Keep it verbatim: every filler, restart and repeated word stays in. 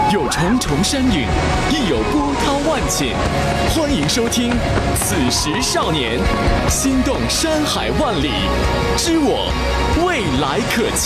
有重重山岭，亦有波涛万顷。欢迎收听《此时少年》，心动山海万里，知我未来可期。